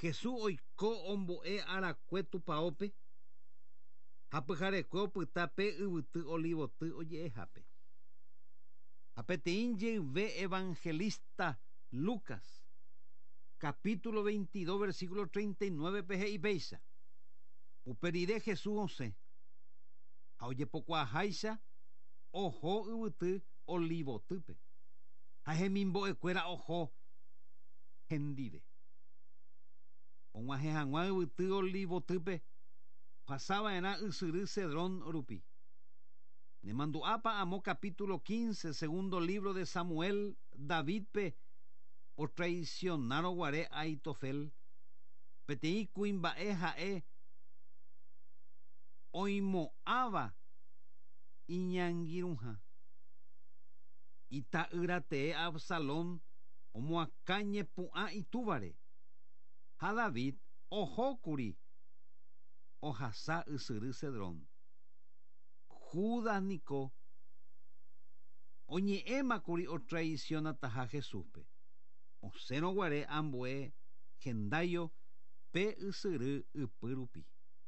Jesús oiko ombo'e arakue tupãópe ha pyharekue opyta pe yvyty olivoty oje'ehápe. Ha peteĩ jeyve evangelista Lucas capítulo 22 versículo 39 pe he'i péicha upe rire Jesús osẽ ha ojepokuaaháicha oho yvyty olivotýpe ha hemimbo'ekuéra oho hendive. Og̃uahẽ hag̃ua yvyty olivotýpe ohasava'erã ysyry Cedrón rupi. Nemandu'ápa amo capítulo 15 segundo libro de Samuel Davidpe otraicionaroguare Aitofel peteĩ kuimba'e ha'e oimo'ãva iñangirũha ita'yratee Absalón omoakã ñepu'ã itúvare ha David ohókuri ohasa ysyry Cedrón. Judas niko oñe'ẽmakuri otraicionataha Jesúspe osẽroguare ambue hendaio pe ysyry ypy rupi.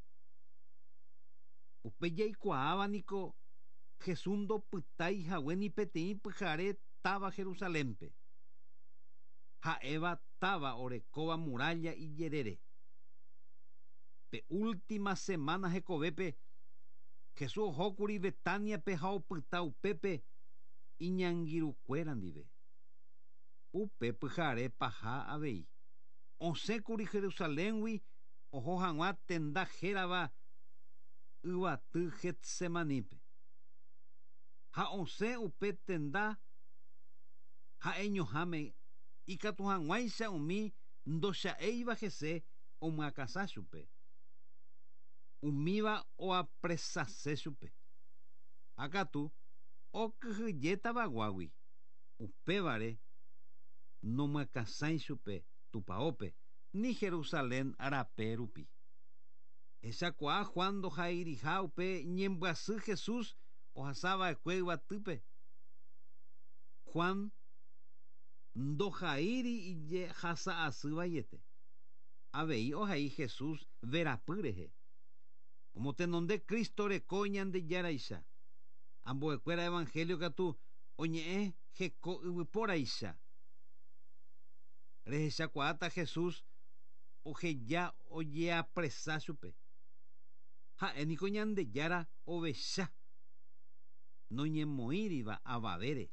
Upe jaikuaáva niko Jesús ndopytaihague ni peteĩ pyhare táva Jerusalénpe. Ha'éva táva orekóva muralla ijerére. Pe última semana hekovépe Jesús ohókuri Betániape ha opyta upépe iñangirukuéra ndive. Upe pyhare paha avei osẽkuri Jerusaléngui oho hag̃ua tenda hérava yvaty Getsemanípe ha osẽ upe tenda ha'eñoháme ikatu hag̃uáicha umi ndocha'éiva hese omyakasa chupe umíva oapresase chupe akatu okyhyjétavaguágui upévare nomyakasãi chupe tupãópe ni Jerusalén rape rupi. Echakuaa Juan ndoha'eiriha upe ñembyasy Jesús ohasava'ekue yvatýpe. Juan ndoha'íri ijehasa'asýva avei ohai Jesús verapy rehe omotenonde Kristo reko ñandejaraicha ambuekuéra evangelio katu oñe'ẽ heko yvypóraicha rehechakuaáta Jesús oheja ojeapresa chupe ha'éniko ñandejára ovecha noñemoĩriva avavére.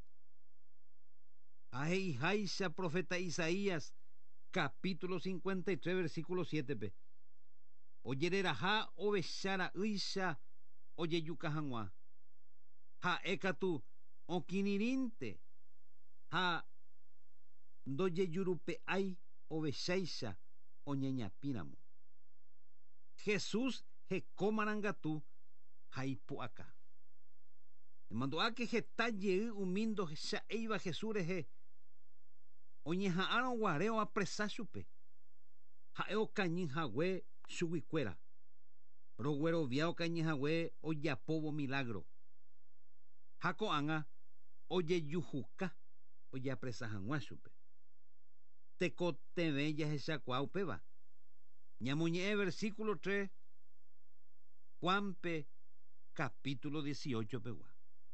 Aheiháicha profeta Isaías capítulo 53 versículo 7pe ojereraha ovechara'ýicha ojejuka hag̃ua ha'e katu okirirĩnte ha ndojejurupe'ái ovecháicha oñeñapíramo. Jesús heko marangatu ha ipu'aka. Emandu'áke heta jey umi ndocha'éiva Jesús rehe oñeha'ãrõguare oapresa chupe ha'e okañyhague chuguikuéra roguerovia okañyhague ojapóvo milagro ha ko'ág̃a ojejuhuka ojeapresa hag̃ua chupe tekotevẽ jahechakuaa upéva. Ñamoñe'ẽ versículo 3 Juanpe capítulo 18 pegua.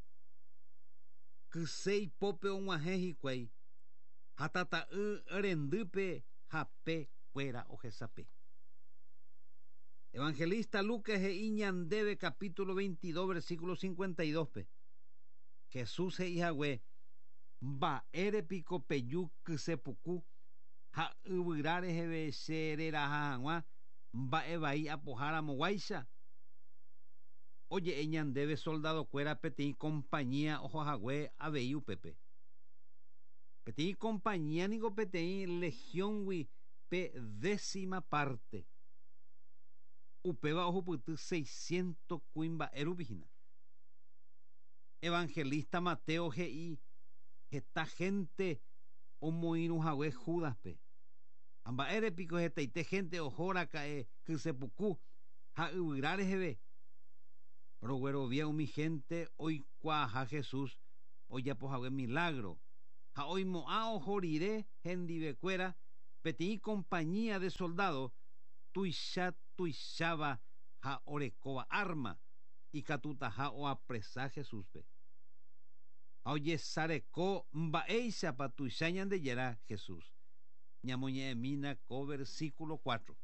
Kyse ipópe og̃uahẽ hikuái ha tata'y rendýpe hape kuéra ohesape. Evangelista Lucas he'i ñandéve capítulo 22 versículo 52pe Jesús he'ihague mba'érepiko peju kysepuku ha yvyra reheve che reraha hag̃ua mba'evai apoháramoguáicha oje'e ñandéve soldadokuéra peteĩ compañía ohohague avei upépe. Peteĩ compañía niko peteĩ legióngui pe 10ª parte upéva ohupyty 600 kuimba'e rupihína. Evangelista Mateo he'i heta gente omoirũhague Judaspe amba'érepiko hetaite gente ohóraka'e kysepuku ha yvyra reheve roguerovia umi gente oikuaaha Jesús ojapohague milagro ha oimo'ã oho rire hendivekuéra Petei compañía de soldados, tuishaba ha orekoa arma, y katutaha o apresa Jesús pe. Oye sareko mbaeisha pa tuishañan de yera Jesús. Ñamoñemina ko versículo 4.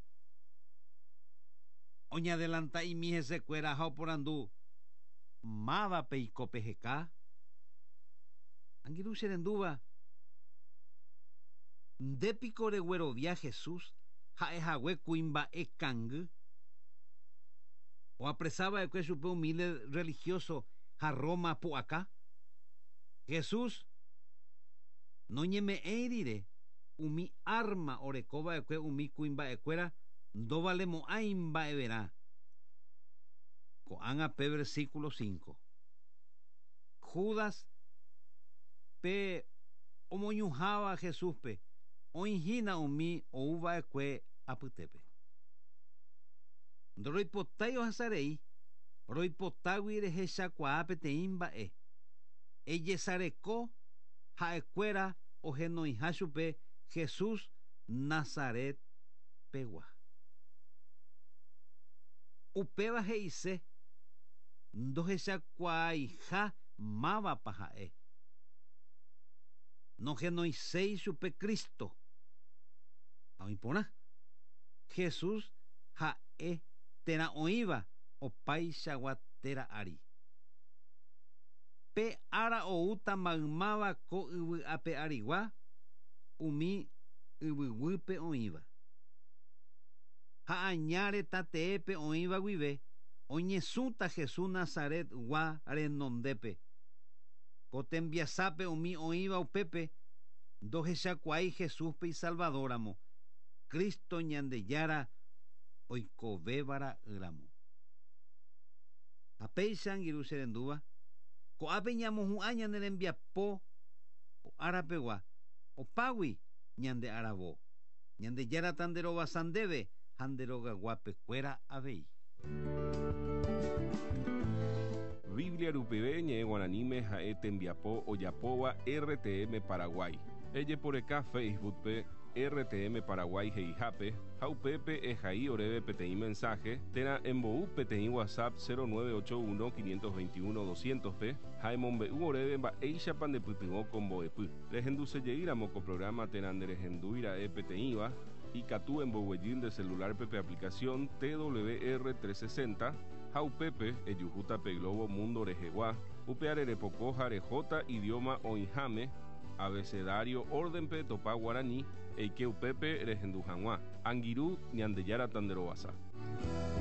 Oña adelanta y mi se cuera ha por andú. Mava peiko pejeka. Angiru serenduba. Ndépico reguerovia Jesús. Jaehagüe kuimba ekang. O apresaba de que supe humilde religioso a Roma po acá. Jesús no ñeme eirire umi arma orekoba de que umi kuimba ecuera do valemo aimba evera. Coan pe versículo 5. Judas pe omoñujaba Jesús pe oinjina umi ouva eque apytepe. Roipotáio hasarei, roipotágui rehechakuaa peteĩ mba'e. Ejesareko ha'ekuéra ohenoiha chupe Jesús Nazaret pegua. Upéva he'ise ndohechakuaaiha mávapa ha'e. Nohenoiséi chupe Cristo. Oĩporã. Jesús ha'e térã oĩva opaichagua térã ari. Pe ára outa maymáva ko yvy'ápe arigua umi yvyguýpe oĩva. Ha añáre tateépe oĩva guive oñesũta Jesús Nazaret gua renondépe. Ko tembiasápe umi oĩva upépe ndohechakuái Jesúspe y Salvadóramo. Cristo ñandejára oikovévara yramo. Apéicha angiru cherendúva. Ko'ápe ñamohu'ã ñane rembiapo árapegua opágui ñande aravo. Ñandejára tanderovasa ndéve ha nderogaguapekuéra avei. Biblia rupive ñe guaraníme ha'e tembiapo ojapóva RTM Paraguay. Eye por acá Facebook pe RTM Paraguay heihápe, jaupepe ejai oreve peteĩ mensaje, tena embou peteĩ WhatsApp 0981 521 200 pe, jaemombe'u oreve mba'éichapa ndepytyvõ ko mbo'epy. Rehendusejeýramo ko programa tena nderehendúira'e peteĩva, ikatu emboguejy nde celular pepe aplicación TWR 360, jaupepe ejuhúta pe Globo Mundo rehegua, upe arerepokoha rejota idioma oĩháme, abecedario órdenpe topa guaraní eike upepe rehendu hag̃ua. Angiru ñandejára tanderovasa.